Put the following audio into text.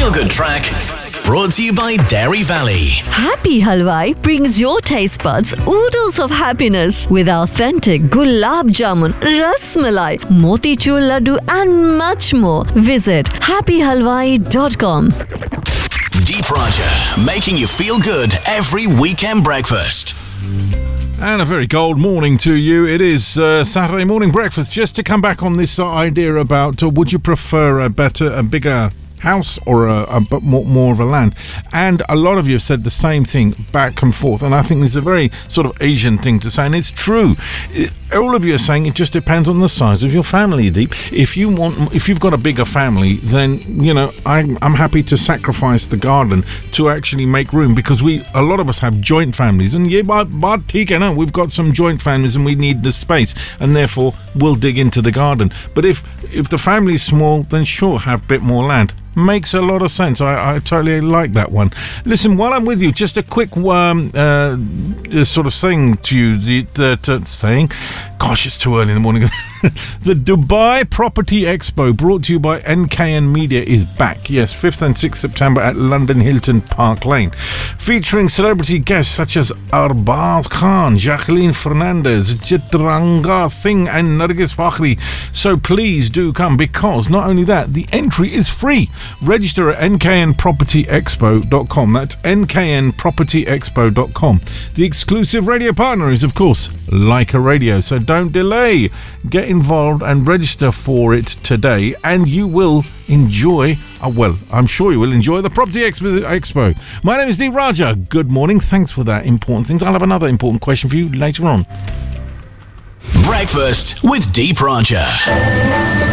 feel-good track brought to you by Dairy Valley. Happy Halwai brings your taste buds oodles of happiness with authentic gulab jamun, ras malai, motichur laddu and much more. Visit happyhalwai.com. Deep Raja, making you feel good every weekend breakfast. And a very cold morning to you. It is Saturday morning breakfast. Just to come back on this idea about would you prefer a bigger house or a more of a land, and a lot of you have said the same thing back and forth, and I think it's a very sort of Asian thing to say, and it's true. All of you are saying it just depends on the size of your family, Deep. If you've got a bigger family, then I'm happy to sacrifice the garden to actually make room, because a lot of us have joint families, and we've got some joint families and we need the space, and therefore we'll dig into the garden. But if the family's small, then sure, have a bit more land. Makes a lot of sense. I totally like that one. Listen, while I'm with you, just a quick sort of saying to you, saying, gosh, it's too early in the morning. The Dubai Property Expo, brought to you by NKN Media, is back. Yes, 5th and 6th September at London Hilton Park Lane. Featuring celebrity guests such as Arbaz Khan, Jacqueline Fernandez, Chitranga Singh and Nargis Fakhri. So please do come, because not only that, the entry is free. Register at nknpropertyexpo.com. That's nknpropertyexpo.com. The exclusive radio partner is, of course, Leica Radio. So don't delay. Get involved and register for it today, and you will enjoy, I'm sure you will enjoy the Property Expo. My name is Deep Raja. Good morning. Thanks for that important things. I'll have another important question for you later on. Breakfast with Deep Raja.